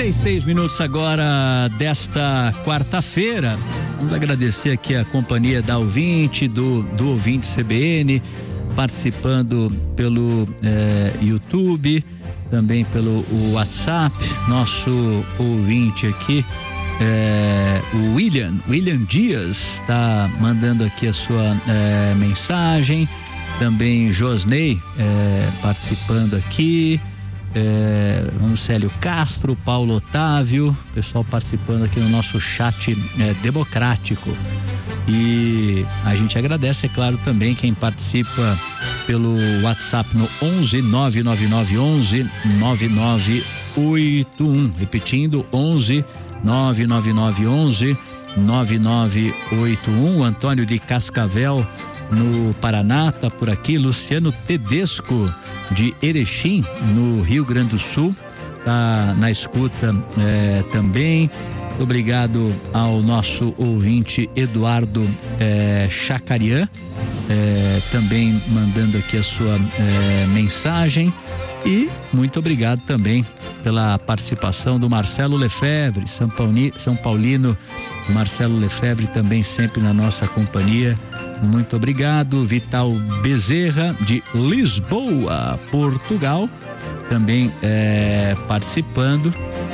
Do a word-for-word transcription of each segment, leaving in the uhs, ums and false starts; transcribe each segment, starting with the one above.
e seis minutos agora desta quarta-feira. Vamos agradecer aqui a companhia da ouvinte, do, do ouvinte C B N, participando pelo eh, YouTube, também pelo WhatsApp. Nosso ouvinte aqui, eh, o William, William Dias, está mandando aqui a sua eh, mensagem. Também Josney eh, participando aqui. É, Célio Castro, Paulo Otávio, pessoal participando aqui no nosso chat é, democrático. E a gente agradece, é claro, também quem participa pelo WhatsApp no onze nove nove nove onze nove nove oito um. Repetindo, onze nove nove nove onze nove nove oito um. Antônio de Cascavel, no Paraná, tá por aqui. Luciano Tedesco, de Erechim, no Rio Grande do Sul, tá na escuta eh, também. Obrigado ao nosso ouvinte Eduardo eh, Chacarian, eh, também mandando aqui a sua eh, mensagem. E muito obrigado também pela participação do Marcelo Lefebvre, São Paulino, São Paulino Marcelo Lefebvre, também sempre na nossa companhia. Muito obrigado. Vital Bezerra, de Lisboa, Portugal, também é, participando,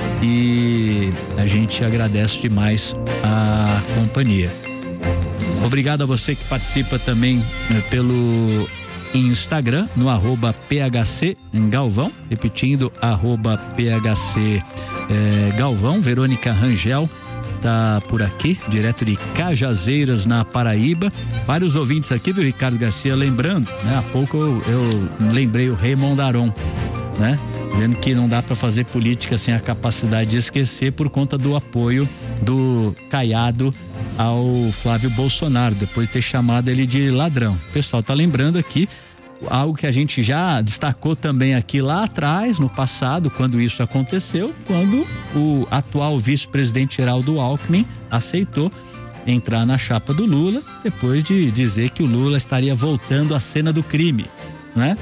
e a gente agradece demais a companhia. Obrigado a você que participa também é, pelo Instagram, no arroba P H C Galvão, repetindo, arroba P H C é, Galvão. Verônica Rangel tá por aqui, direto de Cajazeiras, na Paraíba. Vários ouvintes aqui, viu, Ricardo Garcia, lembrando, né? Há pouco eu, eu lembrei o Raymond Aron, né? Dizendo que não dá para fazer política sem a capacidade de esquecer, por conta do apoio do Caiado ao Flávio Bolsonaro, depois de ter chamado ele de ladrão. O pessoal tá lembrando aqui algo que a gente já destacou também aqui lá atrás, no passado, quando isso aconteceu, quando o atual vice-presidente Geraldo Alckmin aceitou entrar na chapa do Lula, depois de dizer que o Lula estaria voltando à cena do crime, né?